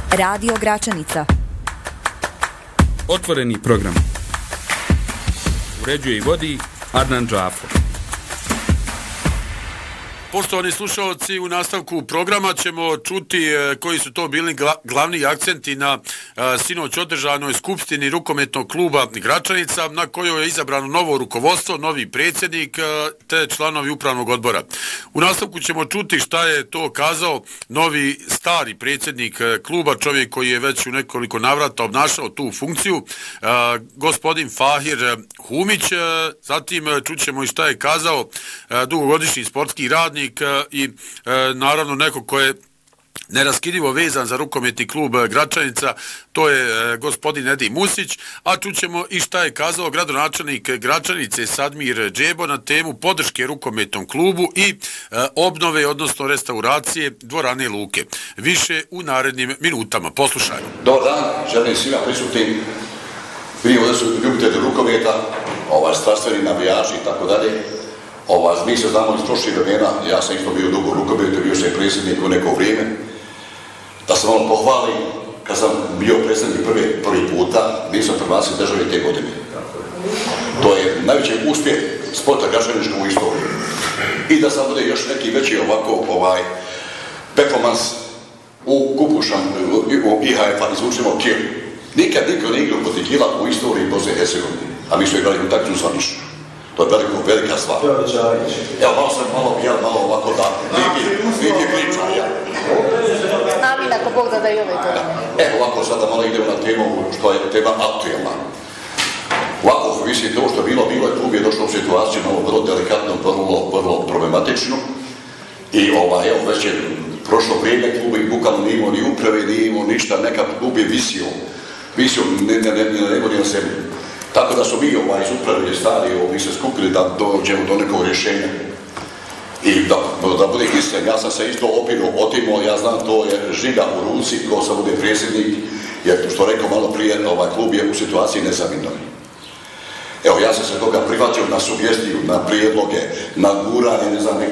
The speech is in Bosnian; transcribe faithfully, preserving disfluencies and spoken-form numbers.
Radio Gračanica. Otvoreni program. Uređuje i vodi Adnan Džafo. Poštovani slušalci, u nastavku programa ćemo čuti koji su to bili glavni akcenti na sinoć održanoj skupštini rukometnog kluba Gračanica, na kojoj je izabrano novo rukovodstvo, novi predsjednik te članovi upravnog odbora. U nastavku ćemo čuti šta je to kazao novi stari predsjednik kluba, čovjek koji je već u nekoliko navrata obnašao tu funkciju, gospodin Fahir Humić. Zatim čućemo i šta je kazao dugogodišnji sportski radnik i naravno neko ko je neraskidivo vezan za rukometni klub Gračanica, to je gospodin Edi Musić, a čućemo i šta je kazao gradonačelnik Gračanice Sadmir Džebo na temu podrške rukometnom klubu i obnove, odnosno restauracije dvorane Luke. Više u narednim minutama. Poslušajmo. Dobar dan, želim svima prisutnim. Vi ovdje su ljubitelji rukometa, ovaj, strastveni navijači i tako dalje. Ova, mi se znamo iz prošlih vremena, ja sam isto bio dugo u rukometu, bio sam predsjednik u neko vrijeme. Da se malo pohvalim, kad sam bio predsjednik prvi, prvi puta, bio sam prvaci države te godine. To je najveći uspjeh sporta gračaničkog u istoriji. I da sam bude još neki veći ovako ovaj, performans u Kupušan, u I H F-a izvučimo Kir. Nikad niko ne igrao protiv Kila u istoriji Bosne i Hercegovine, a mi smo igrali u takvu Svanišu. To je veliko, velika stvar. Evo, malo sam malo pijal, malo ovako da lijepi priča, ja. Amin, ako Bog da da i ove godine. Evo, ovako sada malo idemo na temu što je tema aktuelna. Ovako, mislim, to što je bilo, bilo je klub je došlo u situaciju na ovo vrlo delikatno, vrlo, vrlo problematično. I ovaj, evo, već je prošlo vrijeme klub i bukvalno nije imao ni uprave, nije imao ništa, nekad klub je visio, visio, ne, ne, ne, ne, ne, ne, na sebi. Tako da su mi ovaj, iz upravlje stari, mi se skupili da dođemo do nekog rješenja. I da, da bude iskren, ja sam se isto opirao otimo, ja znam to je žiga u ruci, ko sam bude predsjednik, jer što rekao malo prije, ovaj klub je u situaciji nezavidnoj. Evo, ja sam se toga prihvatio na sugestiju, na prijedloge, na guranje, ne znam,